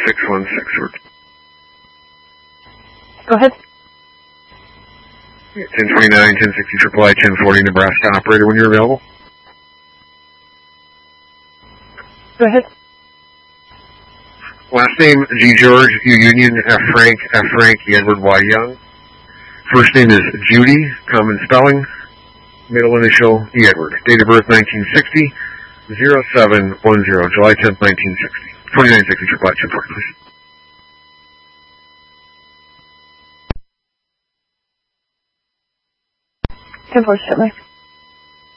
616. Go ahead. 1029, 1060 Triple I, 1040 Nebraska operator when you're available. Go ahead. Last name G. George, U. Union, F. Frank, F. Frank, E. Edward, Y. Young. First name is Judy, common spelling. Middle initial, E. Edward. Date of birth 1960, 0710, July 10th, 1960. 2960 Triple I, 1040, please. 1040,